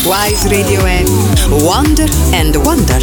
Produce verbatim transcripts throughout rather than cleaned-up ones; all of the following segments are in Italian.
Wise Radio è Wonder and Wonder.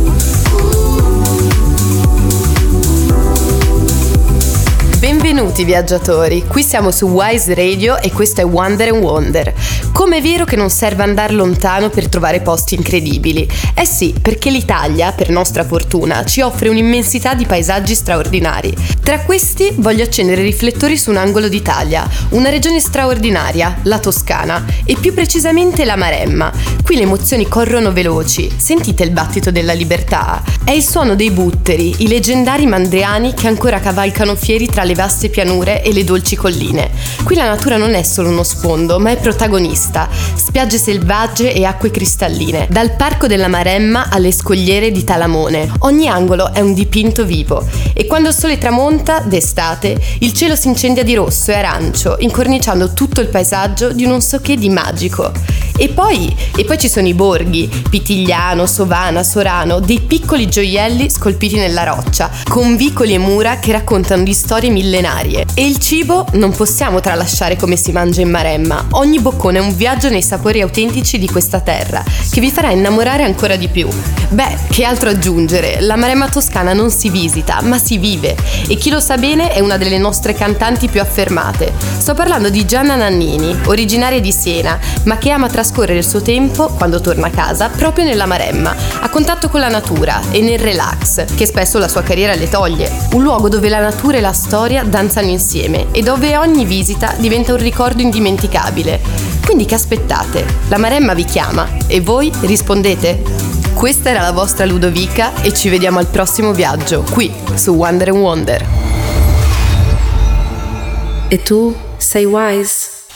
Benvenuti viaggiatori, qui siamo su Wise Radio e questo è Wonder and Wonder. Com'è vero che non serve andare lontano per trovare posti incredibili? Eh sì, perché l'Italia, per nostra fortuna, ci offre un'immensità di paesaggi straordinari. Tra questi voglio accendere i riflettori su un angolo d'Italia, una regione straordinaria, la Toscana, e più precisamente la Maremma. Qui le emozioni corrono veloci, sentite il battito della libertà? È il suono dei butteri, i leggendari mandriani che ancora cavalcano fieri tra le vaste pianure e le dolci colline. Qui la natura non è solo uno sfondo, ma è protagonista. Spiagge selvagge e acque cristalline, dal parco della Maremma alle scogliere di Talamone. Ogni angolo è un dipinto vivo e quando il sole tramonta, d'estate, il cielo si incendia di rosso e arancio, incorniciando tutto il paesaggio di un non so che di magico. E poi, e poi ci sono i borghi, Pitigliano, Sovana, Sorano, dei piccoli gioielli scolpiti nella roccia, con vicoli e mura che raccontano di storie millenarie. E il cibo non possiamo tralasciare come si mangia in Maremma. Ogni boccone è un viaggio nei sapori autentici di questa terra, che vi farà innamorare ancora di più. Beh, che altro aggiungere? La Maremma toscana non si visita, ma si vive. E chi lo sa bene è una delle nostre cantanti più affermate. Sto parlando di Gianna Nannini, originaria di Siena, ma che ama trascorrere il suo tempo, quando torna a casa, proprio nella Maremma, a contatto con la natura e nel relax, che spesso la sua carriera le toglie. Un luogo dove la natura e la storia danzano insieme e dove ogni visita diventa un ricordo indimenticabile. Quindi che aspettate? La Maremma vi chiama e voi rispondete? Questa era la vostra Ludovica e ci vediamo al prossimo viaggio, qui su Wonder and Wonder. E tu sei Wise?